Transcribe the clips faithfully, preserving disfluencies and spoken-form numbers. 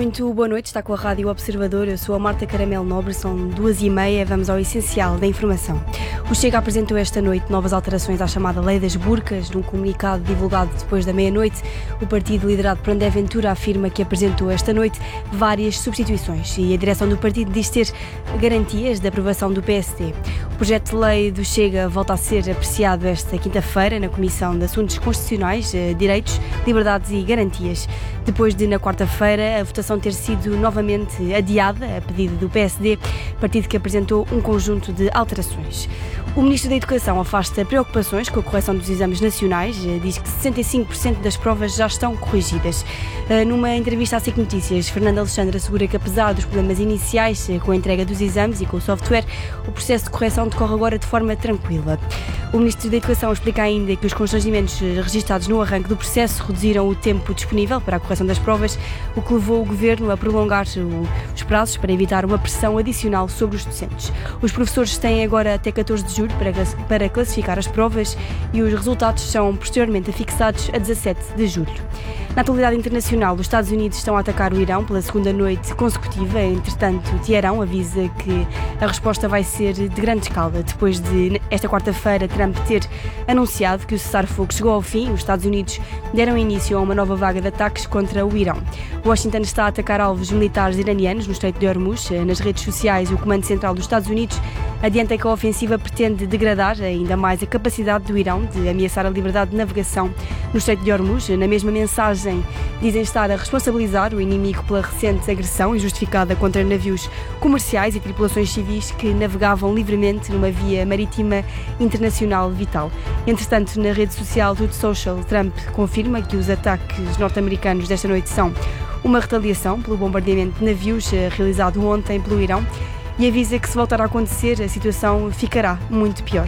Muito boa noite, está com a Rádio Observador. Eu sou a Marta Caramelo Nobre, são duas e meia, vamos ao essencial da informação. O Chega apresentou esta noite novas alterações à chamada Lei das Burcas. Num comunicado divulgado depois da meia-noite, o partido liderado por André Ventura afirma que apresentou esta noite várias substituições e a direção do partido diz ter garantias de aprovação do P S D. O projeto de lei do Chega volta a ser apreciado esta quinta-feira na Comissão de Assuntos Constitucionais, Direitos, Liberdades e Garantias, depois de, na quarta-feira, a votação ter sido novamente adiada a pedido do P S D, partido que apresentou um conjunto de alterações. O Ministro da Educação afasta preocupações com a correção dos exames nacionais, diz que sessenta e cinco por cento das provas já estão corrigidas. Numa entrevista à SIC Notícias, Fernando Alexandre assegura que, apesar dos problemas iniciais com a entrega dos exames e com o software, o processo de correção decorre agora de forma tranquila. O Ministro da Educação explica ainda que os constrangimentos registados no arranque do processo reduziram o tempo disponível para a correção das provas, o que levou o Governo a prolongar os prazos para evitar uma pressão adicional sobre os docentes. Os professores têm agora até catorze de julho para classificar as provas e os resultados são posteriormente afixados a dezassete de julho. Na atualidade internacional, os Estados Unidos estão a atacar o Irão pela segunda noite consecutiva. Entretanto, Teherão avisa que a resposta vai ser de grande escala. Depois de, esta quarta-feira, Trump ter anunciado que o cessar-fogo chegou ao fim, os Estados Unidos deram início a uma nova vaga de ataques contra o Irão. Washington está a atacar alvos militares iranianos no Estreito de Hormuz. Nas redes sociais, o Comando Central dos Estados Unidos adianta que a ofensiva pretende degradar ainda mais a capacidade do Irão de ameaçar a liberdade de navegação no Estreito de Hormuz. Na mesma mensagem, dizem estar a responsabilizar o inimigo pela recente agressão injustificada contra navios comerciais e tripulações civis que navegavam livremente numa via marítima internacional vital. Entretanto, na rede social Truth Social, Trump confirma que os ataques norte-americanos desta noite são uma retaliação pelo bombardeamento de navios realizado ontem pelo Irão e avisa que, se voltar a acontecer, a situação ficará muito pior.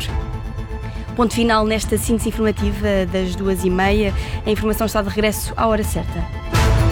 Ponto final nesta síntese informativa das duas e meia. A informação está de regresso à hora certa.